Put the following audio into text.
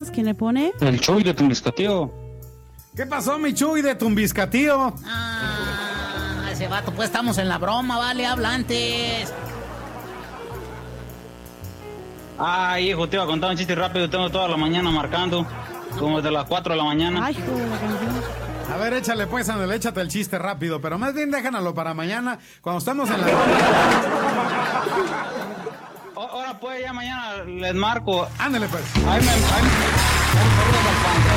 buenas. ¿Quién le pone? El Chuy de Tumbiscatío. ¿Qué pasó, mi Chuy de Tumbiscatío? Ese vato, pues estamos en la broma, vale, habla antes. Hijo, te iba a contar un chiste rápido. Tengo toda la mañana marcando, como desde las 4 de la mañana. Ay, hijo de la canción. A ver, échale pues, Ándale, échate el chiste rápido, pero más bien déjanlo para mañana, cuando estamos en la... Ahora pues, ya mañana les marco. Ándale pues. Ahí me saludas al pan.